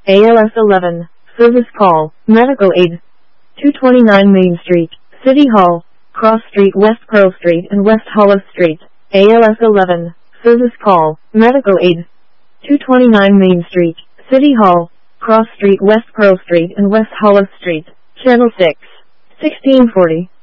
ALS 11. Service call. Medical aid. 229 Main Street, City Hall, Cross Street, West Pearl Street and West Hollow Street. ALS 11. Service call. Medical aid. 229 Main Street, City Hall, Cross Street, West Pearl Street and West Hollow Street. Channel 6. 1640.